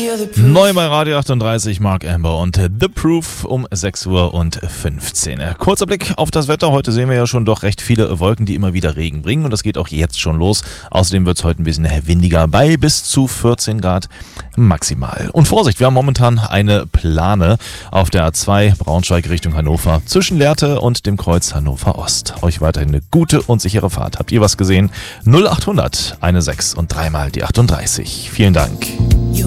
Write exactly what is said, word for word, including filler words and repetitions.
Neu bei Radio achtunddreißig, Mark Amber und The Proof um sechs Uhr und fünfzehn. Kurzer Blick auf das Wetter. Heute sehen wir ja schon doch recht viele Wolken, die immer wieder Regen bringen. Und das geht auch jetzt schon los. Außerdem wird es heute ein bisschen windiger bei bis zu vierzehn Grad maximal. Und Vorsicht, wir haben momentan eine Plane auf der A zwei Braunschweig Richtung Hannover zwischen Lehrte und dem Kreuz Hannover Ost. Euch weiterhin eine gute und sichere Fahrt. Habt ihr was gesehen? null achthundert sechzehn und dreimal die achtunddreißig. Vielen Dank.